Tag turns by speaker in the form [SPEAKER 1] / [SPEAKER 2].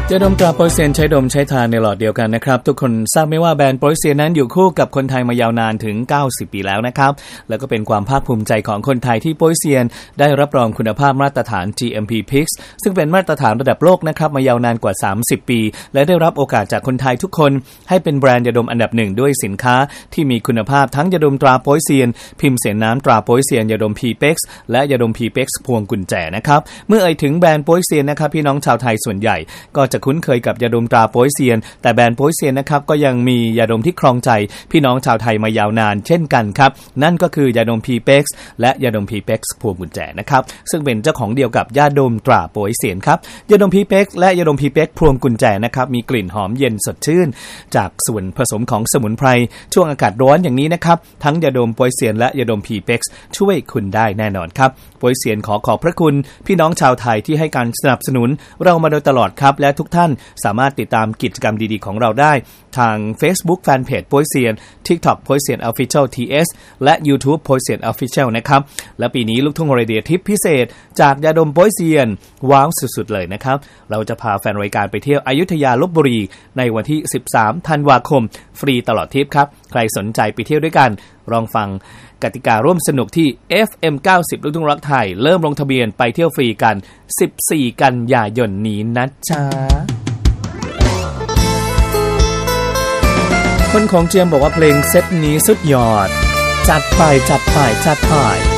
[SPEAKER 1] ยาดมตราโป๊ยเซียนใช้ดมใช้ทานในหลอดเดียวกันนะครับทุกคนทราบไหมว่าแบรนด์โป๊ยเซียนนั้นอยู่คู่กับคนไทยมายาวนานถึง90ปีแล้วนะครับแล้วก็เป็นความภาคภูมิใจของคนไทยที่โป๊ยเซียนได้รับรองคุณภาพมาตรฐาน GMP PIX ซึ่งเป็นมาตรฐานระดับโลกนะครับมายาวนานกว่า30ปีและได้รับโอกาสจากคนไทยทุกคนให้เป็นแบรนด์ยาดมอันดับ1ด้วยสินค้าที่มีคุณภาพทั้งยาดมตราโป๊ยเซียนพิมพ์เสียน้ำตราโป๊ยเซียนยาดม PIX และยาดม PIX พวงกุญแจนะครับเมื่อเอ่ยถึงแบรนด์โป๊ยเซียนนะครับพี่น้องชาวไทยส่วนใหญ่ก็จะคุ้นเคยกับยาดมตราโป๊ยเซียนแต่แบรนด์โป๊ยเซียนนะครับก็ยังมียาดมที่ครองใจพี่น้องชาวไทยมายาวนานเช่นกันครับนั่นก็คือยาดม PIX และยาดม PIX พวงกุญแจนะครับซึ่งเป็นเจ้าของเดียวกับยาดมตราโป๊ยเซียนครับยาดม PIX และยาดม PIX พวงกุญแจนะครับมีกลิ่นหอมเย็นสดชื่นจากส่วนผสมของสมุนไพรช่วงอากาศร้อนอย่างนี้นะครับทั้งยาดมโป๊ยเซียนและยาดม PIX ช่วยคุณได้แน่นอนครับโป๊ยเซียนขอบพระคุณพี่น้องชาวไทยที่ให้การสนับสนุนเรามาโดยตลอดครับและทุกท่านสามารถติดตามกิจกรรมดีๆของเราได้ทาง Facebook Fanpage โป๊ยเซียน TikTok โป๊ยเซียน Official TS และ YouTube โป๊ยเซียน Official นะครับและปีนี้ลูกทุ่งเรดิโอทิปพิเศษจากยาดมโป๊ยเซียนว้าวสุดๆเลยนะครับเราจะพาแฟนรายการไปเที่ยวอยุธยาลพบุรีในวันที่13ธันวาคมฟรีตลอดทริปครับใครสนใจไปเที่ยวด้วยกันลองฟังกติการ่วมสนุกที่ FM 90ลูกทุ่งรักไทยเริ่มลงทะเบียนไปเที่ยวฟรีกัน14กันยายนนี้นะจ๊ะคนของเจียมบอกว่าเพลงเซตนี้สุดยอดจัดไป